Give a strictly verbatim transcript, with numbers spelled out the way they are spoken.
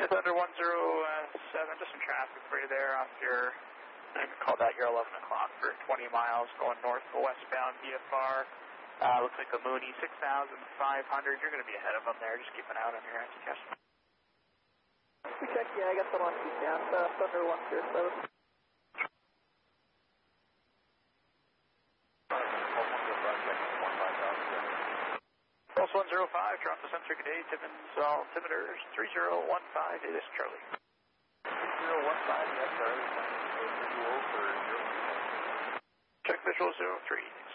Thunder one zero seven, just some traffic for you there off your, I can call that your eleven o'clock for twenty miles going north to westbound V F R. Uh, looks like a Mooney six thousand five hundred. You're going to be ahead of them there. Just keep an eye out on your anti-cash. We check, yeah, I got someone keep down. Uh, Thunder one zero seven. Pulse one zero five, Toronto Centre, good day. Timmins, altimeters three zero one five, it is Charlie. three zero one five, yes, Charlie. Visual for zero three. Check visual zero three.